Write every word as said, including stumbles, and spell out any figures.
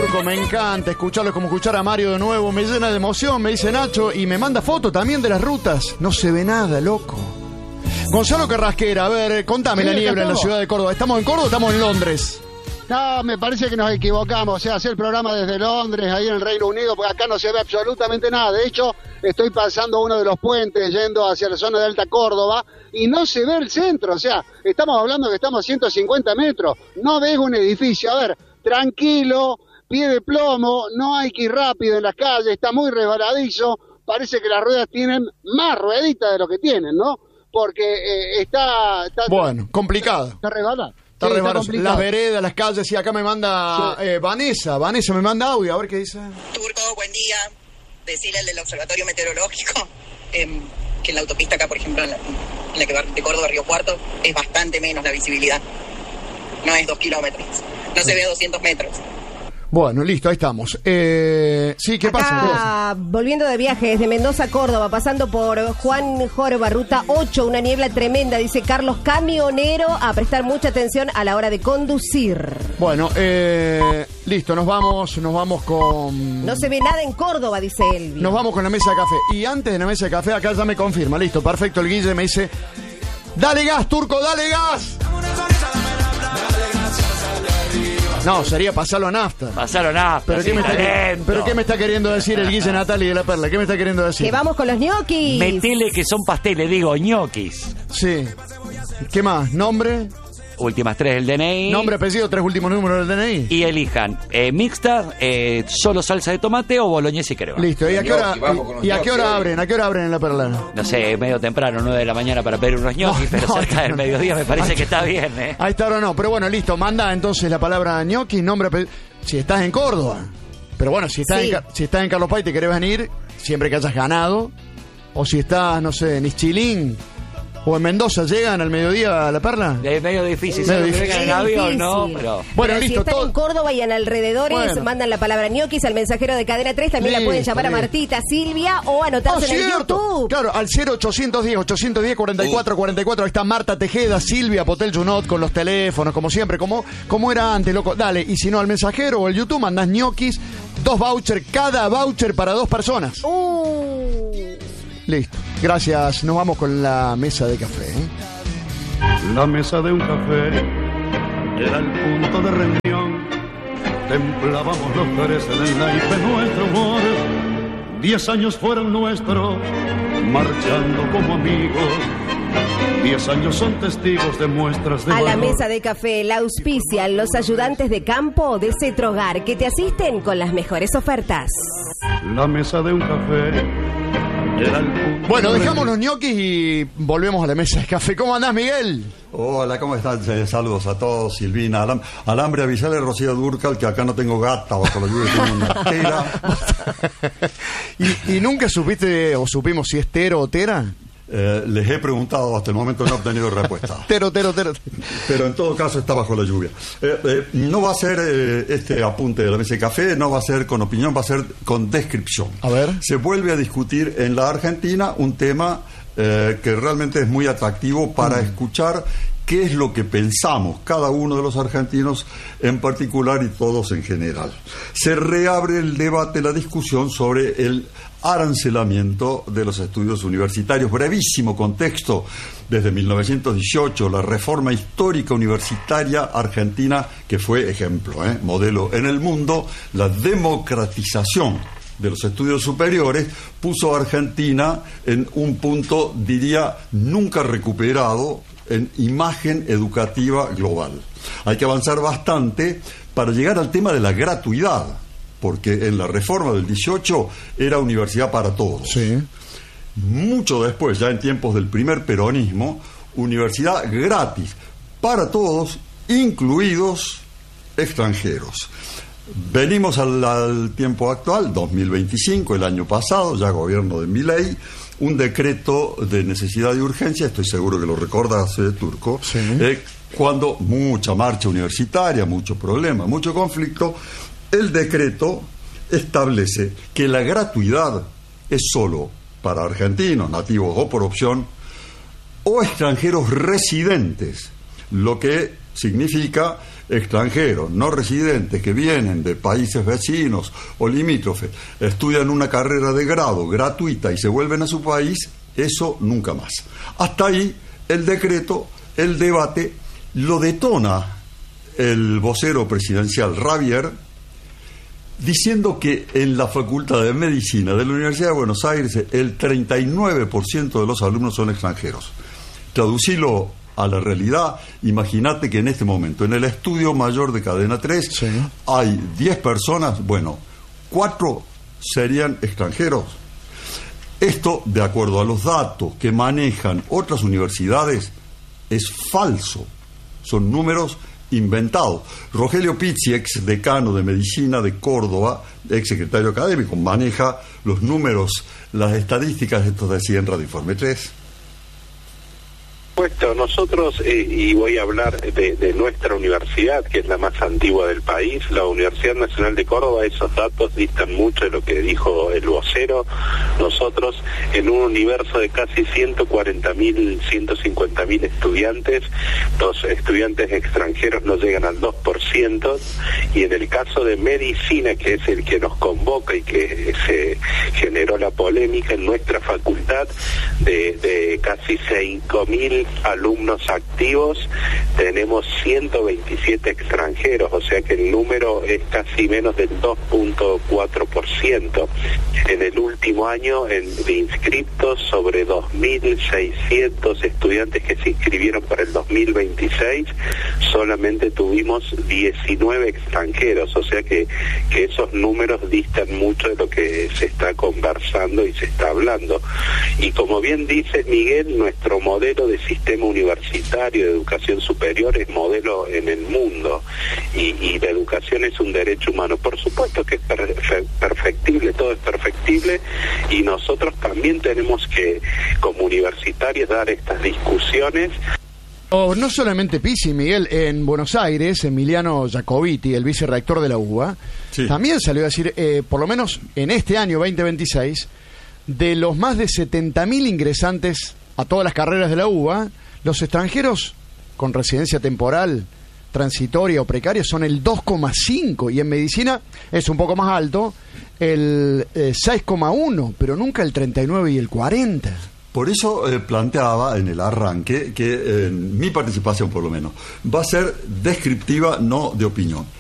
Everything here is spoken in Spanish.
Turco, me encanta escucharlo, como escuchar a Mario de nuevo, me llena de emoción, me dice Nacho, y me manda foto también de las rutas. No se ve nada, loco. Gonzalo Carrasquera, a ver, contame Sí, la niebla en la estamos. ciudad de Córdoba. ¿Estamos en Córdoba o estamos en Londres? No, me parece que nos equivocamos. O sea, hacer el programa desde Londres, ahí en el Reino Unido, porque acá no se ve absolutamente nada. De hecho, estoy pasando uno de los puentes yendo hacia la zona de Alta Córdoba y no se ve el centro. O sea, estamos hablando que estamos a ciento cincuenta metros. No ves un edificio. A ver, tranquilo, pie de plomo, no hay que ir rápido en las calles, está muy resbaladizo. Parece que las ruedas tienen más rueditas de lo que tienen, ¿no? Porque eh, está, está... Bueno, complicado. Está resbalado. Está Sí, re está barato. complicado. Las veredas, las calles, y acá me manda Sí. eh, Vanessa, Vanessa me manda audio, a ver qué dice. Turco, buen día. Decirle al del Observatorio Meteorológico eh, que en la autopista acá, por ejemplo, en la, en la que va de Córdoba a Río Cuarto, es bastante menos la visibilidad. No es dos kilómetros. No se ve a doscientos metros. Bueno, listo, ahí estamos. Eh, sí, ¿qué pasa? Acá, volviendo de viaje desde Mendoza a Córdoba, pasando por Juan Jorba, ruta ocho, una niebla tremenda, dice Carlos, camionero, a prestar mucha atención a la hora de conducir. Bueno, eh, listo, nos vamos, nos vamos con... No se ve nada en Córdoba, dice Elvi. Nos vamos con la mesa de café. Y antes de la mesa de café, acá ya me confirma, listo, perfecto, el Guille me dice, dale gas, Turco, dale gas. No, sería pasarlo a nafta. Pasarlo nafta. ¿Pero, sí, qué me está, talento. ¿Pero qué me está queriendo decir el Guille Natali de la Perla? ¿Qué me está queriendo decir? Que vamos con los ñoquis. Metele que son pasteles, digo, ñoquis. Sí. ¿Qué más? ¿Nombre? Últimas tres del D N I. Nombre, apellido, tres últimos números del D N I. Y elijan eh, mixta, eh, solo salsa de tomate o boloñesa y crema. Listo, ¿y a qué hora, Gnocchi, vamos con los y, y a qué hora gnocchi. abren? ¿A qué hora abren en la Perla? No sé, medio temprano, nueve de la mañana para pedir unos ñoquis, No, pero no, cerca no, del no. mediodía me parece Ahí que está. está bien, ¿eh? A esta hora no, pero bueno, listo, manda entonces la palabra ñoqui, nombre, apellido. Si estás en Córdoba. Pero bueno, si estás, Sí. en, Ca- si estás en Carlos Paz y te querés venir, siempre que hayas ganado. O si estás, no sé, en Ischilín o en Mendoza, ¿llegan al mediodía a la Perla? Es medio difícil, Medio ¿sabes? Que difícil. vengan en Es avión, ¿no? difícil. Pero... Bueno, Pero listo, si están todo- en Córdoba y en alrededores, Bueno. mandan la palabra ñoquis al mensajero de Cadena tres, también la pueden Listo, llamar a listo. Martita, Silvia o Ah, anotarse en el cierto. YouTube. Claro, al cero ochocientos diez, ochocientos diez, cuarenta y cuatro cuarenta y cuatro. Ahí está Marta Tejeda, Silvia Potel Junot con los teléfonos, como siempre, como, como era antes, loco. Dale, y si no, al mensajero o al YouTube mandás ñoquis, dos vouchers, cada voucher para dos personas. Uh. Listo. Gracias. Nos vamos con la mesa de café. ¿eh? La mesa de un café era el punto de reunión. Templábamos los tres en el naipe de nuestro amor. Diez años fueron nuestros, marchando como amigos. Diez años son testigos de muestras de A la valor. mesa de café la auspician los ayudantes de campo de Cetrogar, que te asisten con las mejores ofertas. La mesa de un café era el punto Bueno, de dejamos los reunión. ñoquis y volvemos a la mesa de café. ¿Cómo andás, Miguel? Hola, ¿cómo están? Eh, Saludos a todos, Silvina, Alam, Alambre, avisale a Rocío Durcal que acá no tengo gata bajo la lluvia, tengo una tera. ¿Y, y nunca supiste o supimos si es Tero o Tera? Eh, les he preguntado, hasta el momento no he obtenido respuesta. Tero, Tero, Tero. Pero en todo caso está bajo la lluvia. Eh, eh, no va a ser eh, este apunte de la mesa de café, no va a ser con opinión, va a ser con descripción. A ver. Se vuelve a discutir en la Argentina un tema eh, que realmente es muy atractivo para Mm. escuchar qué es lo que pensamos cada uno de los argentinos en particular y todos en general. Se reabre el debate, la discusión sobre el arancelamiento de los estudios universitarios. Brevísimo contexto: desde mil novecientos dieciocho, la reforma histórica universitaria argentina, que fue ejemplo, ¿eh? modelo en el mundo, la democratización de los estudios superiores, puso a Argentina en un punto, diría, nunca recuperado en imagen educativa global. Hay que avanzar bastante para llegar al tema de la gratuidad, porque en la reforma del dieciocho era universidad para todos. Sí. Mucho después, ya en tiempos del primer peronismo, universidad gratis para todos, incluidos extranjeros. Venimos al, al tiempo actual, dos mil veinticinco, el año pasado, ya gobierno de Milei, un decreto de necesidad y urgencia, estoy seguro que lo recordas, eh, Turco, Sí. eh, cuando mucha marcha universitaria, mucho problema, mucho conflicto, el decreto establece que la gratuidad es solo para argentinos, nativos o por opción, o extranjeros residentes, lo que significa extranjeros no residentes que vienen de países vecinos o limítrofes, estudian una carrera de grado gratuita y se vuelven a su país, eso nunca más. Hasta ahí el decreto, el debate, lo detona el vocero presidencial Ravier, diciendo que en la Facultad de Medicina de la Universidad de Buenos Aires el treinta y nueve por ciento de los alumnos son extranjeros. Traducilo a la realidad, imagínate que en este momento en el estudio mayor de Cadena tres sí. hay diez personas, bueno, cuatro serían extranjeros. Esto, de acuerdo a los datos que manejan otras universidades, es falso. Son números inventados. Rogelio Pizzi, ex decano de Medicina de Córdoba, ex secretario académico, maneja los números, las estadísticas, esto decía en Radio Informe tres. Puesto, nosotros, eh, y voy a hablar de, de nuestra universidad, que es la más antigua del país, la Universidad Nacional de Córdoba, esos datos distan mucho de lo que dijo el vocero. Nosotros, en un universo de casi ciento cuarenta mil, ciento cincuenta mil estudiantes, los estudiantes extranjeros no llegan al dos por ciento, y en el caso de medicina, que es el que nos convoca y que se generó la polémica en nuestra facultad, de, de casi cinco mil alumnos activos, tenemos ciento veintisiete extranjeros, o sea que el número es casi menos del dos punto cuatro por ciento. En el último año, en, de inscriptos, sobre dos mil seiscientos estudiantes que se inscribieron para el dos mil veintiséis, solamente tuvimos diecinueve extranjeros, o sea que, que esos números distan mucho de lo que se está conversando y se está hablando. Y como bien dice Miguel, nuestro modelo de sistema universitario de educación superior es modelo en el mundo, y, y la educación es un derecho humano. Por supuesto que es per, perfectible, todo es perfectible, y nosotros también tenemos que, como universitarios, dar estas discusiones. Oh, no solamente Pizzi, Miguel, en Buenos Aires, Emiliano Jacobiti, el vicerrector de la U B A, sí. también salió a decir, eh, por lo menos en este año veinte veintiséis, de los más de setenta mil ingresantes a todas las carreras de la U B A, los extranjeros con residencia temporal, transitoria o precaria son el dos coma cinco, y en medicina es un poco más alto, el eh, seis coma uno, pero nunca el treinta y nueve y el cuarenta. Por eso eh, planteaba en el arranque que eh, mi participación, por lo menos, va a ser descriptiva, no de opinión.